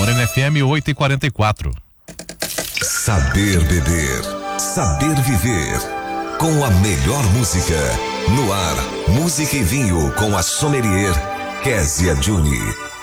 Morena FM 8h44. Saber beber, saber viver. Com a melhor música. No ar, música e vinho com a sommelier Késia Juni.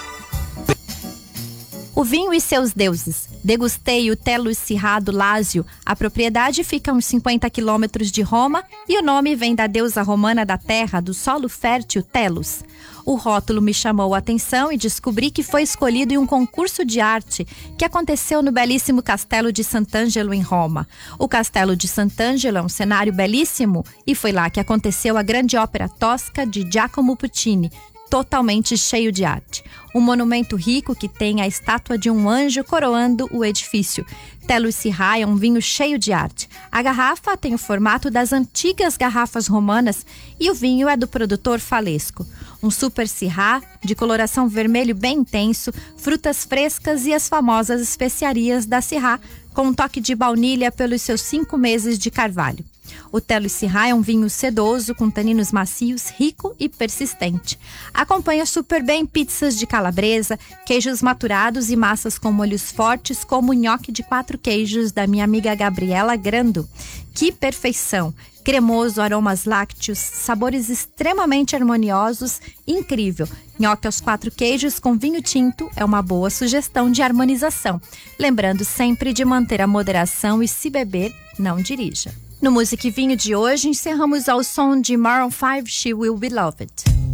O vinho e seus deuses. Degustei o Tellus Cerrado Lásio. A propriedade fica a uns 50 quilômetros de Roma e o nome vem da deusa romana da terra, do solo fértil Tellus. O rótulo me chamou a atenção e descobri que foi escolhido em um concurso de arte que aconteceu no belíssimo Castelo de Sant'Angelo, em Roma. O Castelo de Sant'Angelo é um cenário belíssimo e foi lá que aconteceu a grande ópera Tosca de Giacomo Puccini, totalmente cheio de arte. Um monumento rico que tem a estátua de um anjo coroando o edifício. Tellus Cerrado é um vinho cheio de arte. A garrafa tem o formato das antigas garrafas romanas e o vinho é do produtor Falesco. Um super Syrah de coloração vermelho bem intenso, frutas frescas e as famosas especiarias da Syrah, com um toque de baunilha pelos seus 5 meses de carvalho. O Tellus Cerrado é um vinho sedoso, com taninos macios, rico e persistente. Acompanha super bem pizzas de calabresa, queijos maturados e massas com molhos fortes, como o nhoque de 4 queijos da minha amiga Gabriela Grando. Que perfeição! Cremoso, aromas lácteos, sabores extremamente harmoniosos, incrível. Nhoque aos 4 queijos com vinho tinto é uma boa sugestão de harmonização. Lembrando sempre de manter a moderação e, se beber, não dirija. No Música e Vinho de hoje, encerramos ao som de Maroon 5, She Will Be Loved.